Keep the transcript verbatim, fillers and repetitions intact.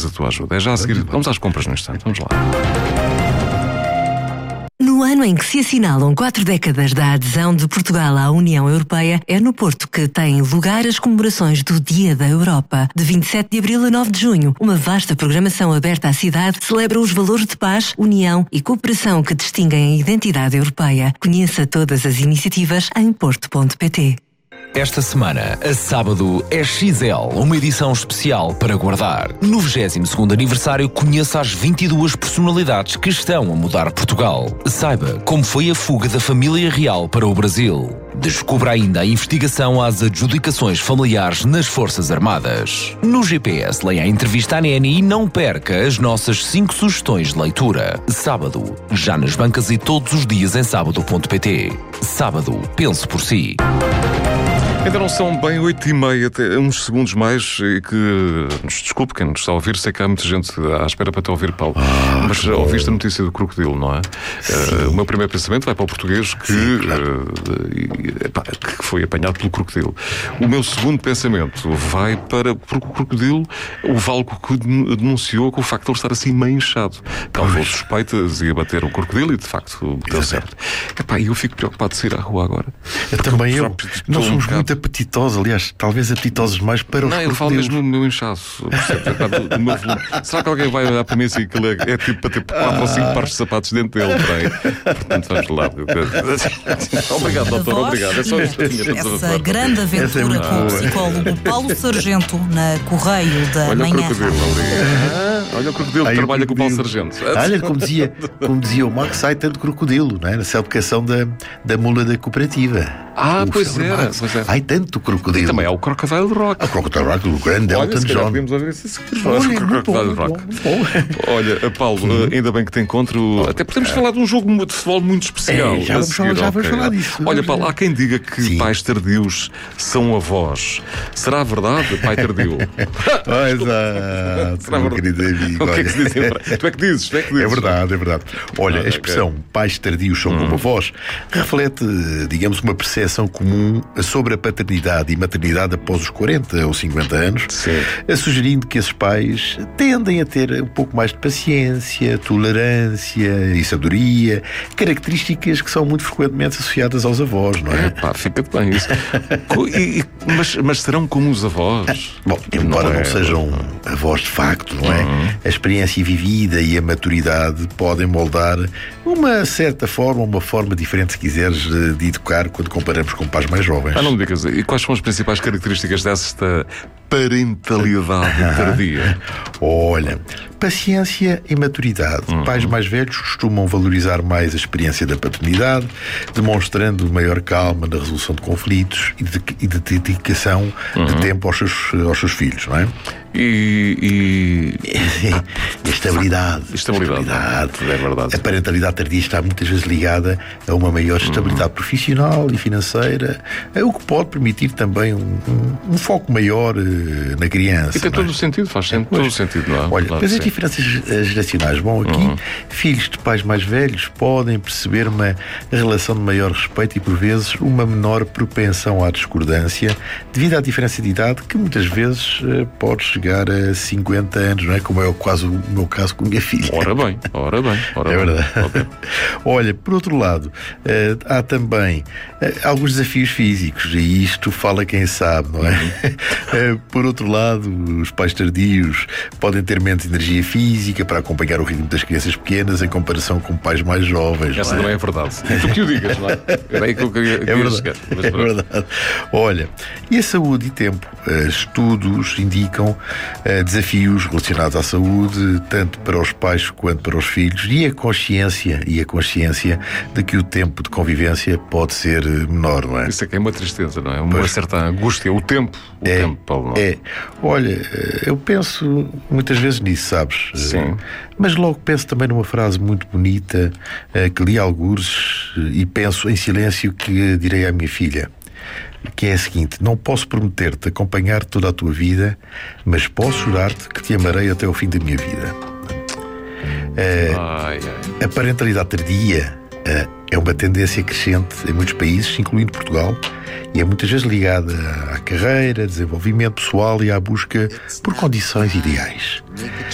a tua ajuda. É já a seguir. Vamos às compras no instante. Vamos lá. No ano em que se assinalam quatro décadas da adesão de Portugal à União Europeia, é no Porto que têm lugar as comemorações do Dia da Europa. De vinte e sete de abril a nove de junho, uma vasta programação aberta à cidade celebra os valores de paz, união e cooperação que distinguem a identidade europeia. Conheça todas as iniciativas em porto ponto pt. Esta semana, a sábado, é X L, uma edição especial para guardar. No vigésimo segundo aniversário, conheça as vinte e duas personalidades que estão a mudar Portugal. Saiba como foi a fuga da família real para o Brasil. Descubra ainda a investigação às adjudicações familiares nas Forças Armadas. No G P S, leia a entrevista à Neni e não perca as nossas cinco sugestões de leitura. Sábado, já nas bancas e todos os dias em sábado ponto pt. Sábado, pense por si. Ainda não são bem oito e meia, até uns segundos mais, e que nos desculpe quem nos está a ouvir, sei que há muita gente à espera para te ouvir, Paulo. Ah, mas claro. Ouviste a notícia do crocodilo, não é? Uh, o meu primeiro pensamento vai para o português que, Sim, claro. uh, epá, que foi apanhado pelo crocodilo. O meu segundo pensamento vai para o crocodilo, o Valco que denunciou com o facto de ele estar assim meio inchado. Causou suspeitas e abater o crocodilo e de facto deu certo. Epá, e eu fico preocupado de sair à rua agora. Eu também eu. Nós somos um muito apetitosos, aliás, talvez apetitosos mais para os Não, eu falo mesmo no meu inchaço. Do, do meu volume. Será que alguém vai olhar para mim assim que ele é, é tipo para ter quatro ou cinco pares de sapatos dentro dele? Portanto, vamos lá. Obrigado, doutor, obrigado. É só isto que eu tinha para Essa grande aventura com o psicólogo Paulo Sargento na Correio da Olha Manhã. O crocodilo, ali. Olha o crocodilo que trabalha com o Paulo Sargento. Olha, como dizia, como dizia o Max, sai tanto crocodilo, não é? Nessa educação da, da mula da cooperativa. Ah, o pois era, pois é. Ai, tanto crocodilo. E também há o Crocodile Rock. O Crocodile Rock, o grande Olha, Elton se John. Podemos ouvir esse Crocodile Rock. Olha, Paulo, hum. ainda bem que te encontro. Oh, até podemos é. falar de um jogo de futebol muito especial. É, já vamos, seguir, já vamos okay. falar disso. Olha, Paulo, há quem diga que Sim. pais tardios são avós. Será verdade, pai tardio? Pois Será meu querido amigo. O que é que se diz? Tu é que dizes, tu é que dizes. É verdade, é verdade. Olha, ah, a expressão okay. pais tardios são hum. como avós reflete, digamos, uma percepção comum sobre a paternidade e maternidade após os quarenta ou cinquenta anos, Sim. sugerindo que esses pais tendem a ter um pouco mais de paciência, tolerância e sabedoria, características que são muito frequentemente associadas aos avós, não é? É pá, fica-te bem isso. e, mas, mas serão como os avós? Bom, embora não, não é, sejam não. avós de facto, não é? Uhum. A experiência vivida e a maturidade podem moldar uma certa forma, uma forma diferente, se quiseres, de educar quando comparamos com pais mais jovens. Ah, não me digas. E quais são as principais características desta parentalidade tardia? Olha, paciência e maturidade. Uhum. Pais mais velhos costumam valorizar mais a experiência da paternidade, demonstrando maior calma na resolução de conflitos e de, e de dedicação uhum. de tempo aos seus, aos seus filhos, não é? E, e... e estabilidade. Estabilidade. estabilidade. É verdade. A parentalidade tardia está muitas vezes ligada a uma maior estabilidade uhum. profissional e financeira, o que pode permitir também um, um, um foco maior uh, na criança. E tem todo o sentido, faz sempre todo o sentido, não é? Olha, claro, mas as diferenças geracionais vão aqui. Uhum. Filhos de pais mais velhos podem perceber uma relação de maior respeito e, por vezes, uma menor propensão à discordância devido à diferença de idade que muitas vezes uh, pode chegar a cinquenta anos, não é? Como é quase o meu caso com a minha filha. Ora bem, ora bem. Ora é bem. verdade. Okay. Olha, por outro lado, uh, há também uh, alguns desafios físicos, e isto fala quem sabe, não é? Uhum. uh, por outro lado, os pais tardios podem ter menos energia física para acompanhar o ritmo das crianças pequenas em comparação com pais mais jovens. Essa não é, não é verdade. E tu que o digas, não é? Era aí que eu queria, queria é verdade. chegar. Mas é verdade. Olha, e a saúde e tempo? Uh, estudos indicam uh, desafios relacionados à saúde, tanto para os pais quanto para os filhos, e a consciência, e a consciência de que o tempo de convivência pode ser menor, não é? Isso é que é uma tristeza, não é? Uma pois. certa angústia. O tempo, o é, tempo, Paulo. Não é? é. Olha, eu penso muitas vezes nisso, sabes? Sim. Mas logo penso também numa frase muito bonita uh, que li algures uh, e penso em silêncio que direi à minha filha, que é a seguinte: não posso prometer-te acompanhar toda a tua vida, mas posso jurar-te que te amarei até ao fim da minha vida. Uh, ai, ai. A parentalidade tardia uh, é uma tendência crescente em muitos países, incluindo Portugal, e é muitas vezes ligada à carreira, desenvolvimento pessoal e à busca por condições ideais.